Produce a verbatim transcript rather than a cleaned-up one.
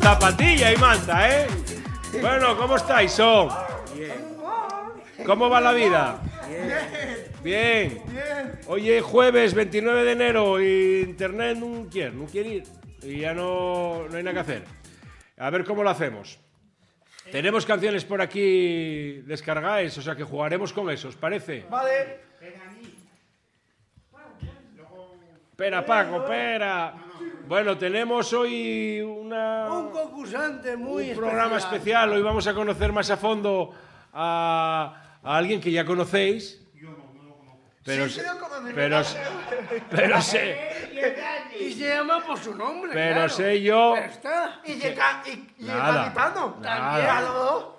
zapatilla y manta, ¿eh? Bueno, ¿cómo estáis, son? Bien. ¿Cómo va la vida? Bien. Bien. Oye, jueves veintinueve de enero y internet no quiere, no quiere ir. Y ya no, no hay nada que hacer. A ver cómo lo hacemos. Tenemos canciones por aquí descargadas, o sea que jugaremos con eso, ¿os parece? Vale. Espera, Paco, espera. Bueno, tenemos hoy una, Un concursante muy un programa especial. Hoy vamos a conocer más a fondo a, a alguien que ya conocéis. Yo no, no lo conozco. Pero, Sí, sí lo conocemos. pero, pero sé, Y se llama por su nombre. pero claro. sé yo. Ya está. Y llega y, y el Nada, capitano. nada. También. Claro.